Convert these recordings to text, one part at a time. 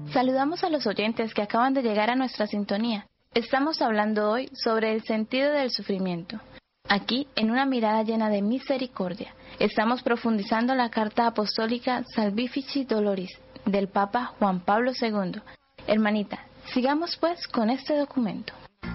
Saludamos a los oyentes que acaban de llegar a nuestra sintonía. Estamos hablando hoy sobre el sentido del sufrimiento. Aquí, en una mirada llena de misericordia, estamos profundizando la carta apostólica Salvifici Doloris del Papa Juan Pablo II. Hermanita, sigamos pues con este documento.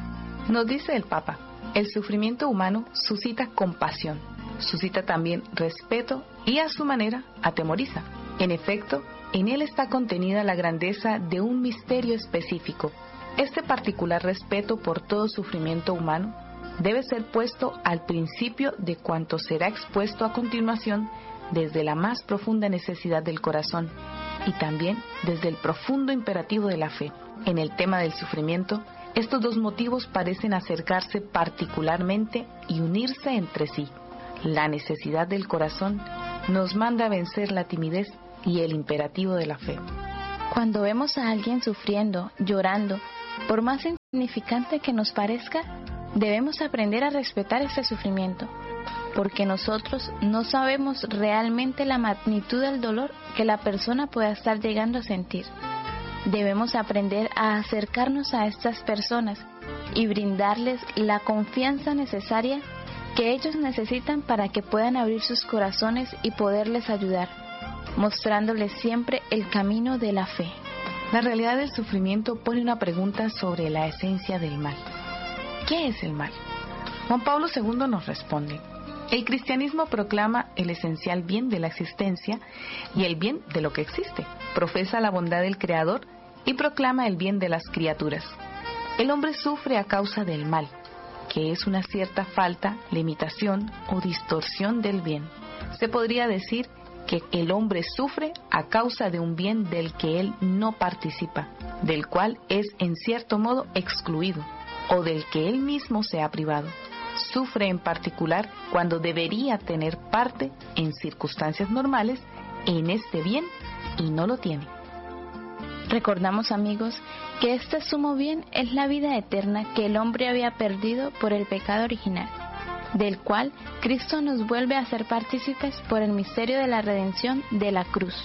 Nos dice el Papa, el sufrimiento humano suscita compasión, suscita también respeto y a su manera atemoriza. En efecto, en él está contenida la grandeza de un misterio específico. Este particular respeto por todo sufrimiento humano debe ser puesto al principio de cuanto será expuesto a continuación desde la más profunda necesidad del corazón y también desde el profundo imperativo de la fe. En el tema del sufrimiento, estos dos motivos parecen acercarse particularmente y unirse entre sí. La necesidad del corazón nos manda a vencer la timidez y el imperativo de la fe. Cuando vemos a alguien sufriendo, llorando, por más insignificante que nos parezca, debemos aprender a respetar este sufrimiento, porque nosotros no sabemos realmente la magnitud del dolor que la persona pueda estar llegando a sentir. Debemos aprender a acercarnos a estas personas y brindarles la confianza necesaria que ellos necesitan para que puedan abrir sus corazones y poderles ayudar, mostrándoles siempre el camino de la fe. La realidad del sufrimiento pone una pregunta sobre la esencia del mal. ¿Qué es el mal? Juan Pablo II nos responde: el cristianismo proclama el esencial bien de la existencia y el bien de lo que existe. Profesa la bondad del Creador y proclama el bien de las criaturas. El hombre sufre a causa del mal, que es una cierta falta, limitación o distorsión del bien. Se podría decir que el hombre sufre a causa de un bien del que él no participa, del cual es en cierto modo excluido, o del que él mismo se ha privado. Sufre en particular cuando debería tener parte en circunstancias normales en este bien y no lo tiene. Recordamos, amigos, que este sumo bien es la vida eterna que el hombre había perdido por el pecado original, del cual Cristo nos vuelve a ser partícipes por el misterio de la redención de la cruz.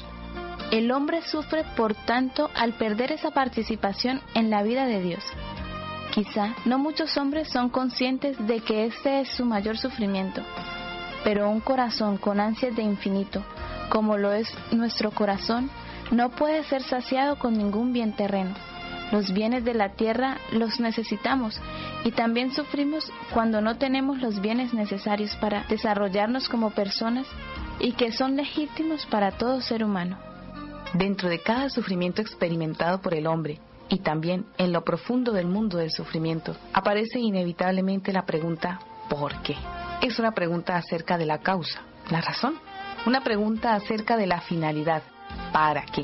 El hombre sufre, por tanto, al perder esa participación en la vida de Dios. Quizá no muchos hombres son conscientes de que este es su mayor sufrimiento, pero un corazón con ansias de infinito, como lo es nuestro corazón, no puede ser saciado con ningún bien terreno. Los bienes de la tierra los necesitamos y también sufrimos cuando no tenemos los bienes necesarios para desarrollarnos como personas y que son legítimos para todo ser humano. Dentro de cada sufrimiento experimentado por el hombre y también en lo profundo del mundo del sufrimiento, aparece inevitablemente la pregunta ¿por qué? Es una pregunta acerca de la causa, la razón, una pregunta acerca de la finalidad, ¿para qué?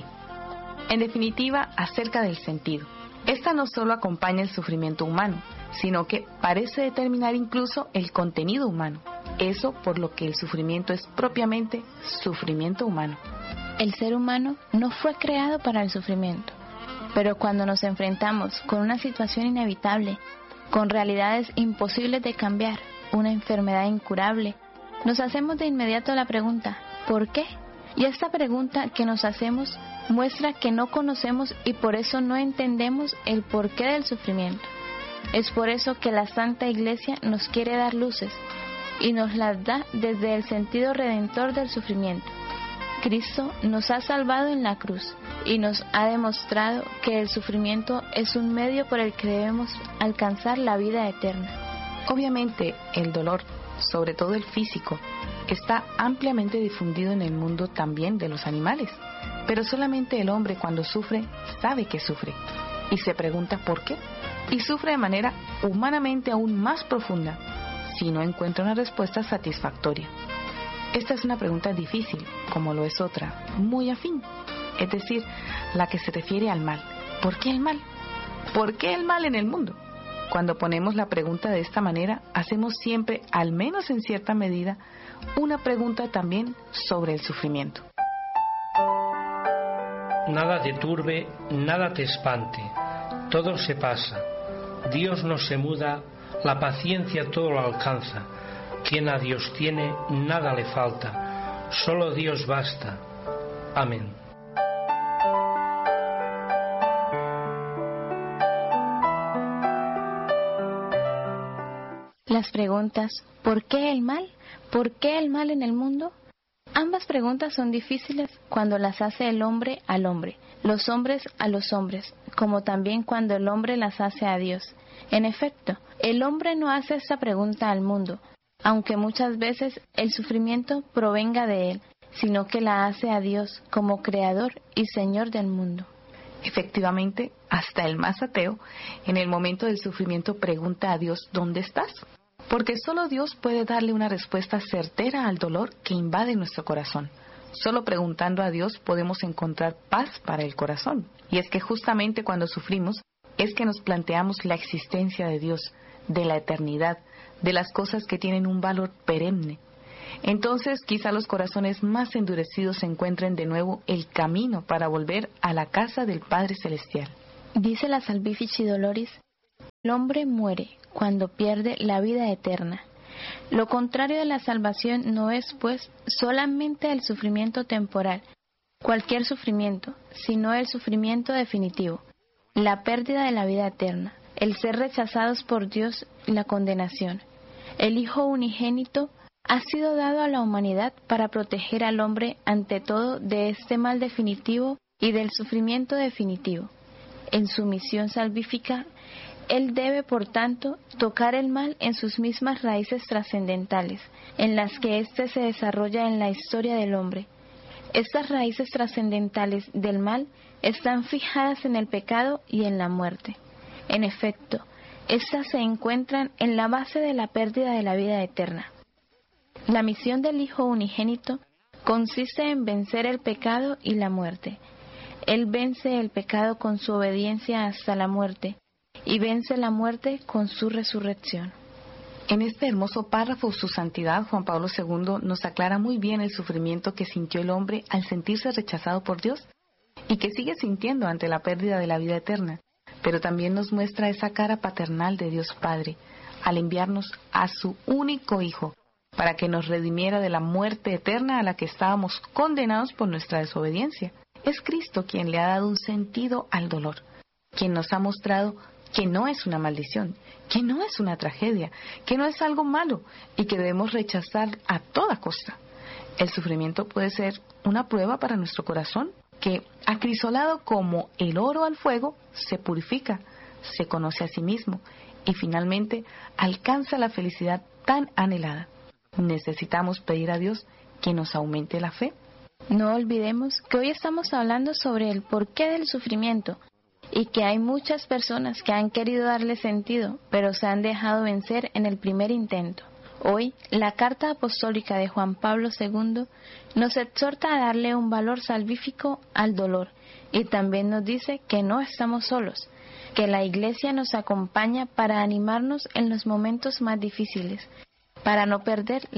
En definitiva, acerca del sentido. Esta no solo acompaña el sufrimiento humano, sino que parece determinar incluso el contenido humano. Eso por lo que el sufrimiento es propiamente sufrimiento humano. El ser humano no fue creado para el sufrimiento, pero cuando nos enfrentamos con una situación inevitable, con realidades imposibles de cambiar, una enfermedad incurable, nos hacemos de inmediato la pregunta, ¿por qué? Y esta pregunta que nos hacemos muestra que no conocemos y por eso no entendemos el porqué del sufrimiento. Es por eso que la Santa Iglesia nos quiere dar luces y nos las da desde el sentido redentor del sufrimiento. Cristo nos ha salvado en la cruz y nos ha demostrado que el sufrimiento es un medio por el que debemos alcanzar la vida eterna. Obviamente, el dolor, sobre todo el físico, está ampliamente difundido en el mundo también de los animales, pero solamente el hombre cuando sufre sabe que sufre y se pregunta por qué, y sufre de manera humanamente aún más profunda si no encuentra una respuesta satisfactoria. Esta es una pregunta difícil, como lo es otra, muy afín, es decir, la que se refiere al mal. ¿Por qué el mal? ¿Por qué el mal en el mundo? Cuando ponemos la pregunta de esta manera, hacemos siempre, al menos en cierta medida, una pregunta también sobre el sufrimiento. Nada te turbe, nada te espante, todo se pasa. Dios no se muda, la paciencia todo lo alcanza. Quien a Dios tiene, nada le falta, solo Dios basta. Amén. Las preguntas ¿por qué el mal? ¿Por qué el mal en el mundo? Ambas preguntas son difíciles cuando las hace el hombre al hombre, los hombres a los hombres, como también cuando el hombre las hace a Dios. En efecto, el hombre no hace esta pregunta al mundo, aunque muchas veces el sufrimiento provenga de él, sino que la hace a Dios como Creador y Señor del mundo. Efectivamente, hasta el más ateo, en el momento del sufrimiento pregunta a Dios, ¿dónde estás? Porque solo Dios puede darle una respuesta certera al dolor que invade nuestro corazón. Solo preguntando a Dios podemos encontrar paz para el corazón. Y es que justamente cuando sufrimos, es que nos planteamos la existencia de Dios, de la eternidad, de las cosas que tienen un valor perenne. Entonces quizá los corazones más endurecidos encuentren de nuevo el camino para volver a la casa del Padre Celestial. Dice la Salvifici Doloris: el hombre muere cuando pierde la vida eterna. Lo contrario de la salvación no es, pues, solamente el sufrimiento temporal, cualquier sufrimiento, sino el sufrimiento definitivo, la pérdida de la vida eterna, el ser rechazados por Dios y la condenación. El Hijo unigénito ha sido dado a la humanidad para proteger al hombre ante todo de este mal definitivo y del sufrimiento definitivo. En su misión salvífica, Él debe, por tanto, tocar el mal en sus mismas raíces trascendentales, en las que éste se desarrolla en la historia del hombre. Estas raíces trascendentales del mal están fijadas en el pecado y en la muerte. En efecto, estas se encuentran en la base de la pérdida de la vida eterna. La misión del Hijo unigénito consiste en vencer el pecado y la muerte. Él vence el pecado con su obediencia hasta la muerte y vence la muerte con su resurrección. En este hermoso párrafo, Su Santidad Juan Pablo II nos aclara muy bien el sufrimiento que sintió el hombre al sentirse rechazado por Dios y que sigue sintiendo ante la pérdida de la vida eterna, pero también nos muestra esa cara paternal de Dios Padre al enviarnos a su único Hijo para que nos redimiera de la muerte eterna a la que estábamos condenados por nuestra desobediencia. Es Cristo quien le ha dado un sentido al dolor, quien nos ha mostrado que no es una maldición, que no es una tragedia, que no es algo malo y que debemos rechazar a toda costa. El sufrimiento puede ser una prueba para nuestro corazón, que, acrisolado como el oro al fuego, se purifica, se conoce a sí mismo y finalmente alcanza la felicidad tan anhelada. Necesitamos pedir a Dios que nos aumente la fe. No olvidemos que hoy estamos hablando sobre el porqué del sufrimiento y que hay muchas personas que han querido darle sentido, pero se han dejado vencer en el primer intento. Hoy, la carta apostólica de Juan Pablo II nos exhorta a darle un valor salvífico al dolor y también nos dice que no estamos solos, que la Iglesia nos acompaña para animarnos en los momentos más difíciles, para no perder